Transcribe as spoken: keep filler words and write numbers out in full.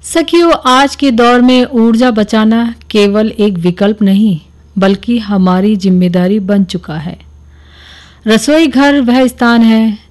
सखियों, आज के दौर में ऊर्जा बचाना केवल एक विकल्प नहीं बल्कि हमारी जिम्मेदारी बन चुका है। रसोई घर वह स्थान है